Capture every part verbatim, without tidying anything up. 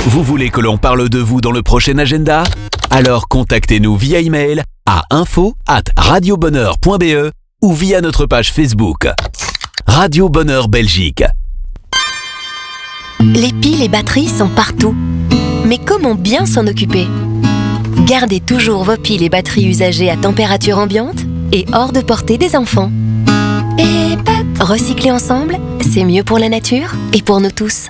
Vous voulez que l'on parle de vous dans le prochain agenda? Alors contactez-nous via email à info arobase radiobonheur point b e ou via notre page Facebook. Radio Bonheur Belgique. Les piles et batteries sont partout. Mais comment bien s'en occuper? Gardez toujours vos piles et batteries usagées à température ambiante et hors de portée des enfants. Et pat- recycler ensemble, c'est mieux pour la nature et pour nous tous.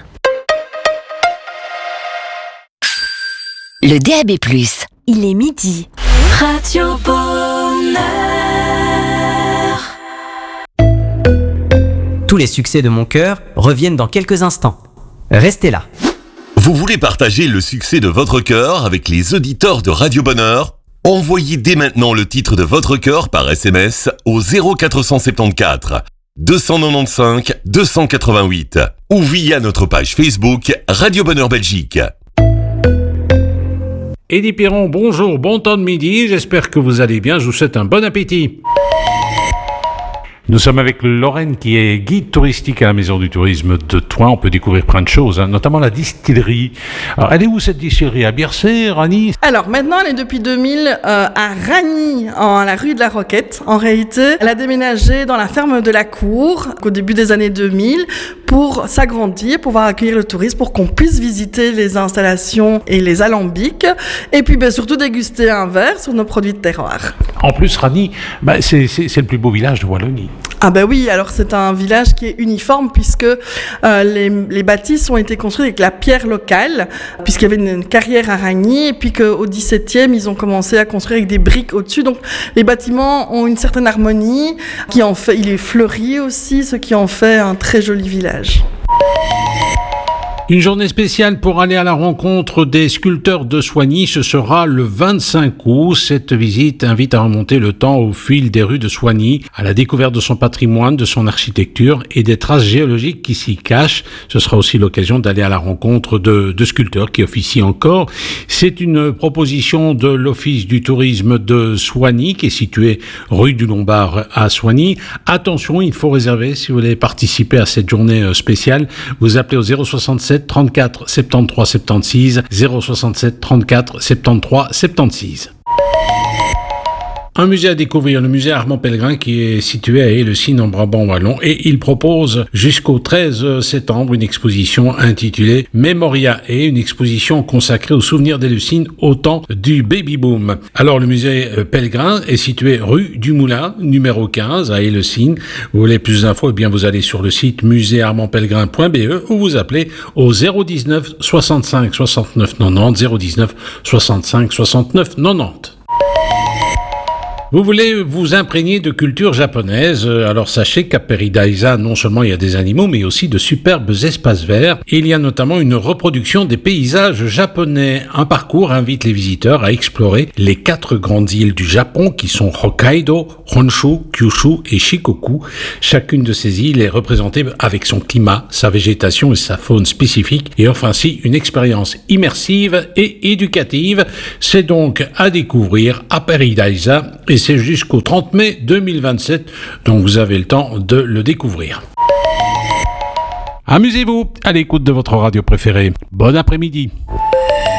Le D A B plus, il est midi. Radio Bonheur. Tous les succès de mon cœur reviennent dans quelques instants. Restez là. Vous voulez partager le succès de votre cœur avec les auditeurs de Radio Bonheur? Envoyez dès maintenant le titre de votre cœur par S M S au zéro quatre cent soixante-quatorze deux cent quatre-vingt-quinze deux cent quatre-vingt-huit ou via notre page Facebook Radio Bonheur Belgique. Eddie Piron, bonjour, bon temps de midi, j'espère que vous allez bien, je vous souhaite un bon appétit. Nous sommes avec Lorraine qui est guide touristique à la Maison du Tourisme de Thoin. On peut découvrir plein de choses, hein, notamment la distillerie. Alors, elle est où cette distillerie? À Biercé, Ragny? Alors maintenant, elle est depuis deux mille euh, à Ragny, en la rue de la Roquette. En réalité, elle a déménagé dans la ferme de la Cour au début des années deux mille pour s'agrandir, pouvoir accueillir le tourisme, pour qu'on puisse visiter les installations et les alambics, et puis ben, surtout déguster un verre sur nos produits de terroir. En plus, Ragny, bah, c'est, c'est, c'est le plus beau village de Wallonie. Ah ben oui, alors c'est un village qui est uniforme puisque euh, les, les bâtisses ont été construites avec la pierre locale, puisqu'il y avait une, une carrière à Ragny, et puis qu'au dix-septième, ils ont commencé à construire avec des briques au-dessus. Donc les bâtiments ont une certaine harmonie, qui en fait, il est fleuri aussi, ce qui en fait un très joli village. Une journée spéciale pour aller à la rencontre des sculpteurs de Soigny, ce sera le vingt-cinq août. Cette visite invite à remonter le temps au fil des rues de Soigny, à la découverte de son patrimoine, de son architecture et des traces géologiques qui s'y cachent. Ce sera aussi l'occasion d'aller à la rencontre de, de sculpteurs qui officient encore. C'est une proposition de l'Office du tourisme de Soigny qui est situé rue du Lombard à Soigny. Attention, il faut réserver si vous voulez participer à cette journée spéciale. Vous appelez au zéro soixante-sept trente-quatre soixante-treize soixante-seize, zéro soixante-sept trente-quatre soixante-treize soixante-seize. Un musée à découvrir, le musée Armand Pellegrin qui est situé à Éleusis en Brabant wallon, et il propose jusqu'au treize septembre une exposition intitulée Memoria et une exposition consacrée aux souvenirs d'Éleusis au temps du baby-boom. Alors le musée Pellegrin est situé rue du Moulin, numéro quinze à Éleusis. Vous voulez plus d'infos, eh bien vous allez sur le site musée armand pellegrin point b e ou vous appelez au zéro dix-neuf soixante-cinq soixante-neuf quatre-vingt-dix, zéro dix-neuf soixante-cinq soixante-neuf quatre-vingt-dix. Vous voulez vous imprégner de culture japonaise, alors sachez qu'à Peridaisa, non seulement il y a des animaux, mais aussi de superbes espaces verts. Il y a notamment une reproduction des paysages japonais. Un parcours invite les visiteurs à explorer les quatre grandes îles du Japon qui sont Hokkaido, Honshu, Kyushu et Shikoku. Chacune de ces îles est représentée avec son climat, sa végétation et sa faune spécifique et offre ainsi une expérience immersive et éducative. C'est donc à découvrir à Peridaisa et c'est jusqu'au trente mai deux mille vingt-sept, donc vous avez le temps de le découvrir. Amusez-vous à l'écoute de votre radio préférée. Bon après-midi.